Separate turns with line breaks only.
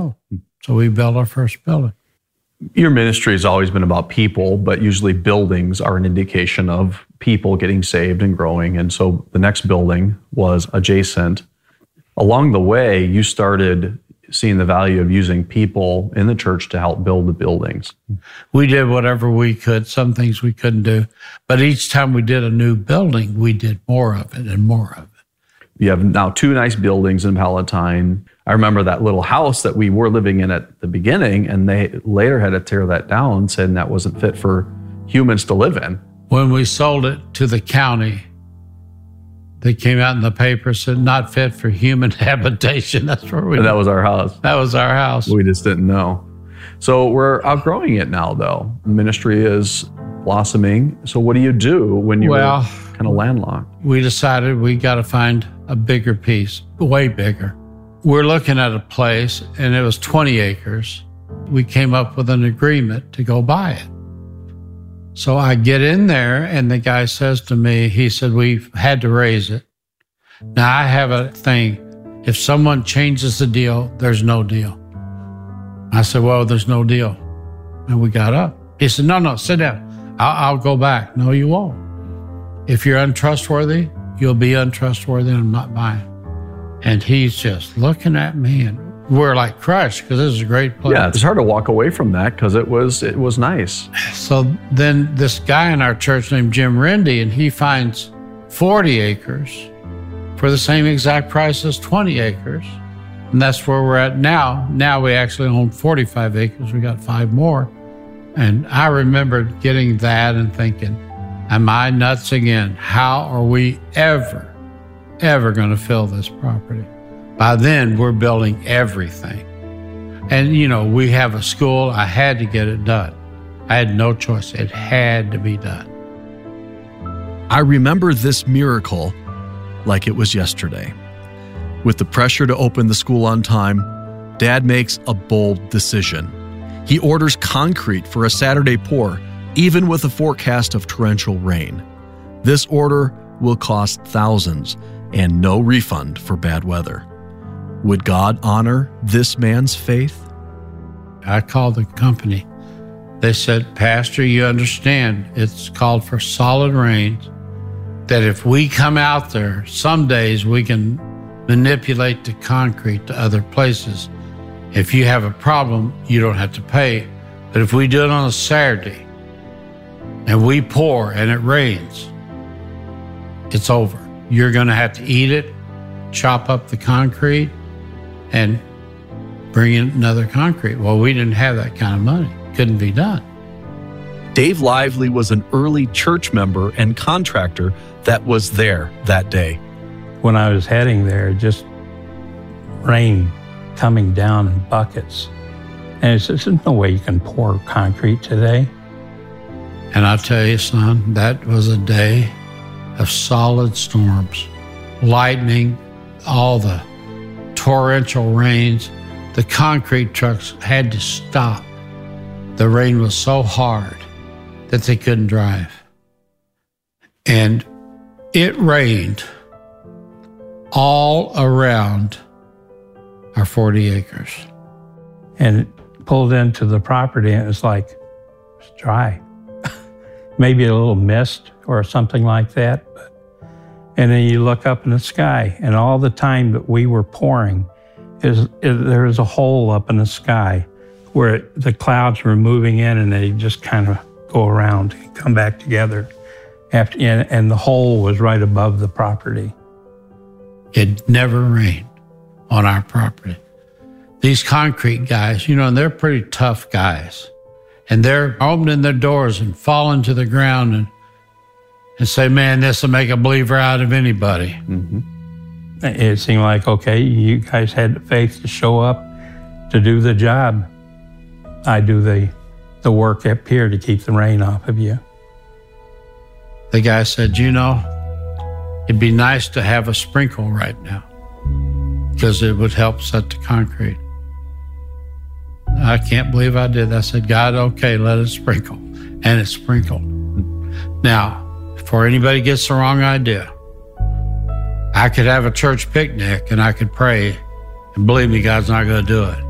build. So we built our first building.
Your ministry has always been about people, but usually buildings are an indication of people getting saved and growing. And so the next building was adjacent. Along the way, you started seeing the value of using people in the church to help build the buildings.
We did whatever we could, some things we couldn't do. But each time we did a new building, we did more of it and more of it.
You have now 2 nice buildings in Palatine. I remember that little house that we were living in at the beginning, and they later had to tear that down, saying that wasn't fit for humans to live in.
When we sold it to the county, they came out in the paper, said not fit for human habitation. That's where we.
And that was our house.
That was our house.
We just didn't know. So we're outgrowing it now, though. The ministry is blossoming. So what do you do when you're kind of landlocked?
We decided we got to find a bigger piece, way bigger. We're looking at a place, and it was 20 acres. We came up with an agreement to go buy it. So I get in there, and the guy says to me, he said, we've had to raise it. Now, I have a thing. If someone changes the deal, there's no deal. I said, well, there's no deal. And we got up. He said, no, sit down. I'll go back. No, you won't. If you're untrustworthy, you'll be untrustworthy, and I'm not buying. And he's just looking at me, and we're like crushed because this is a great place.
Yeah, it's hard to walk away from that because it was nice.
So then this guy in our church named Jim Rendy, and he finds 40 acres for the same exact price as 20 acres. And that's where we're at now. Now we actually own 45 acres. We got 5 more. And I remember getting that and thinking, am I nuts again? How are we ever going to fill this property? By then, we're building everything. And, we have a school. I had to get it done. I had no choice. It had to be done.
I remember this miracle like it was yesterday. With the pressure to open the school on time, Dad makes a bold decision. He orders concrete for a Saturday pour, even with a forecast of torrential rain. This order will cost thousands and no refund for bad weather. Would God honor this man's faith?
I called the company. They said, Pastor, you understand it's called for solid rains, that if we come out there, some days we can manipulate the concrete to other places. If you have a problem, you don't have to pay. But if we do it on a Saturday and we pour and it rains, it's over. You're going to have to eat it, chop up the concrete, and bring in another concrete. Well, we didn't have that kind of money. Couldn't be done.
Dave Lively was an early church member and contractor that was there that day.
When I was heading there, just rain coming down in buckets. And there's no way you can pour concrete today.
And I'll tell you, son, that was a day of solid storms, lightning, all the torrential rains. The concrete trucks had to stop. The rain was so hard that they couldn't drive. And it rained all around our 40 acres.
And it pulled into the property, and it was like, it's dry. Maybe a little mist or something like that. And then you look up in the sky, and all the time that we were pouring, there was a hole up in the sky where the clouds were moving in, and they just kind of go around and come back together. And the hole was right above the property.
It never rained on our property. These concrete guys, and they're pretty tough guys. And they're opening their doors and falling to the ground and say, man, this will make a believer out of anybody.
Mm-hmm.
It seemed like, okay, you guys had the faith to show up to do the job. I do the work up here to keep the rain off of you.
The guy said, it'd be nice to have a sprinkle right now because it would help set the concrete. I can't believe I did that. I said, God, okay, let it sprinkle. And it sprinkled. Now, before anybody gets the wrong idea, I could have a church picnic and I could pray, and believe me, God's not going to do it.